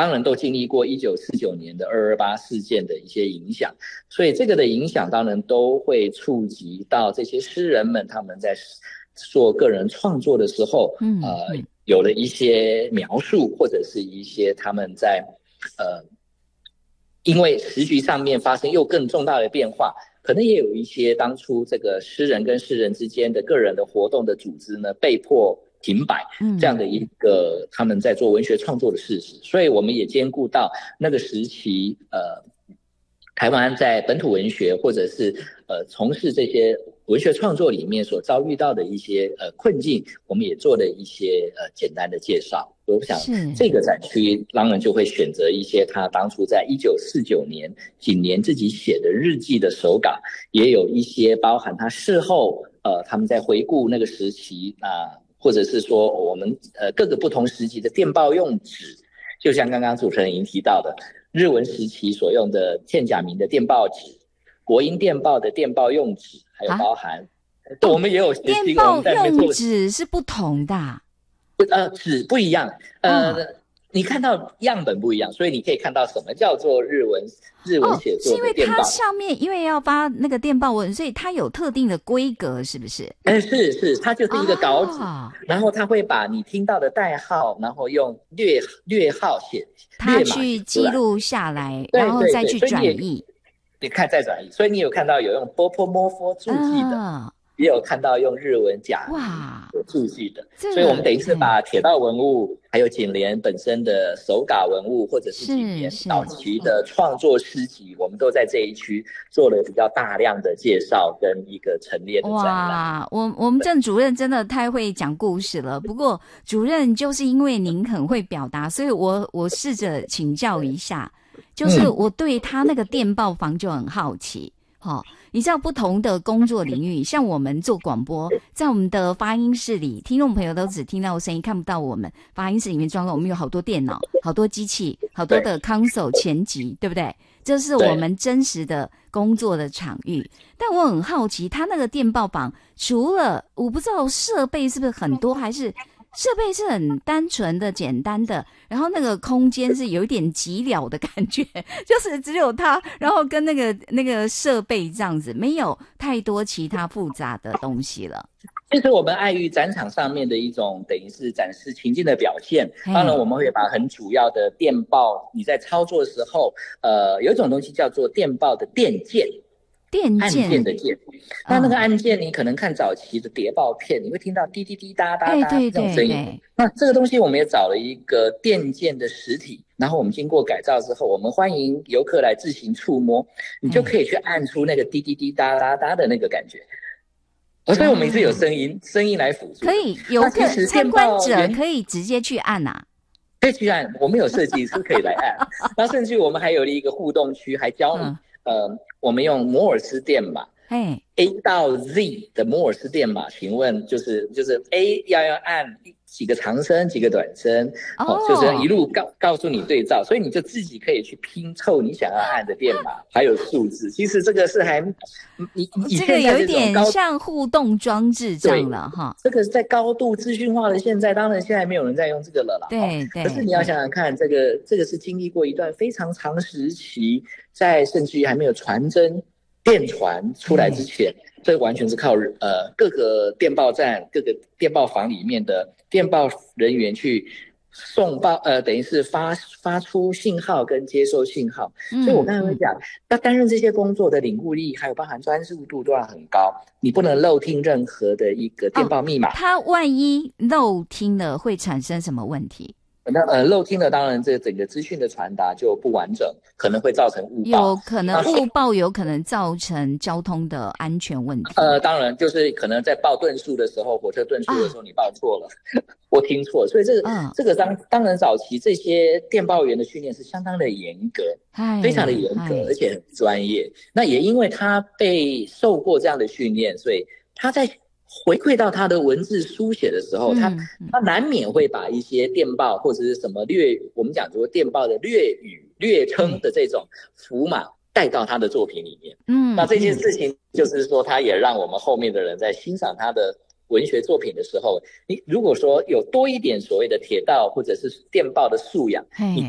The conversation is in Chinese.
当然都经历过1949年的228事件的一些影响，所以这个的影响当然都会触及到这些诗人们他们在做个人创作的时候，有了一些描述，或者是一些他们在因为时局上面发生又更重大的变化，可能也有一些当初这个诗人跟诗人之间的个人的活动的组织呢被迫停摆，这样的一个他们在做文学创作的事实。所以我们也兼顾到那个时期台湾在本土文学或者是从事这些文学创作里面所遭遇到的一些困境，我们也做了一些简单的介绍。我想这个展区当然就会选择一些他当初在1949年景年自己写的日记的手稿，也有一些包含他事后他们在回顾那个时期或者是说我们各个不同时期的电报用纸，就像刚刚主持人已经提到的日文时期所用的片假名的电报纸，国营电报的电报用纸，还有包含我们也有电报用纸是不同的纸不一样你看到样本不一样，所以你可以看到什么叫做日文写作的电报。 是因为它上面因为要发那个电报文，所以它有特定的规格，是不是？ 是，它就是一个稿纸，然后它会把你听到的代号，然后用略号写， 它去记录下来，然后再去转译。 你看再转译，所以你有看到有用波波摩佛注记的。也有看到用日文假名有注记的，所以我们等于是把铁道文物还有景联本身的手稿文物，或者是景联早期的创作诗集，我们都在这一区做了比较大量的介绍跟一个陈列的展览。 我们郑主任真的太会讲故事了，不过主任就是因为您很会表达，所以我试着请教一下，就是我对他那个电报房就很好奇你知道不同的工作领域，像我们做广播，在我们的发音室里，听众朋友都只听到声音，看不到我们发音室里面装了，我们有好多电脑，好多机器，好多的 console 前级，对不对？这是我们真实的工作的场域。但我很好奇，他那个电报房除了我不知道设备是不是很多，还是设备是很单纯的简单的，然后那个空间是有一点寂寥的感觉，就是只有它，然后跟那个设备这样子，没有太多其他复杂的东西了。 其实我们碍于展场上面的一种等于是展示情境的表现，当然我们会把很主要的电报你在操作的时候有一种东西叫做电报的电键，按键的键，那个按键你可能看早期的谍报片，你会听到滴滴滴答答答这种声音。那这个东西我们也找了一个电键的实体，然后我们经过改造之后，我们欢迎游客来自行触摸，你就可以去按出那个滴滴滴答答答的那个感觉。所以我们是有声音来辅助， 可以游客参观者可以直接去按可以去按，我们有设计师可以来按。然后甚至我们还有了一个互动区，还教你我们用摩尔斯电码A 到 Z 的摩尔斯电码，请问就是 A 要按几个长声几个短声就是一路告诉你对照，所以你就自己可以去拼凑你想要按的电码还有数字。其实这个是这个有一点像互动装置这样了这个在高度资讯化的现在，当然现在没有人在用这个了啦。 对， 可是你要想想看，这个是经历过一段非常长时期，在甚至于还没有传真电传出来之前，这完全是靠各个电报站各个电报房里面的电报人员去送报等于是发出信号跟接收信号。所以我刚才会讲要担任这些工作的领悟力还有包含专注度都要很高，你不能漏听任何的一个电报密码。 它万一漏听了会产生什么问题？ 那漏听了，当然这整个资讯的传达就不完整，可能会造成误报， 有可能误报，有可能造成交通的安全问题。 当然就是可能在报顿数的时候，火车顿数的时候你报错了，我听错了，所以这个当然早期这些电报员的训练是相当的严格，非常的严格，而且很专业。那也因为他被受过这样的训练，所以他在回馈到他的文字书写的时候，他难免会把一些电报或者是什么我们讲说电报的略语略称的这种符码带到他的作品里面。那这件事情就是说，他也让我们后面的人在欣赏他的文学作品的时候，你如果说有多一点所谓的铁道或者是电报的素养，你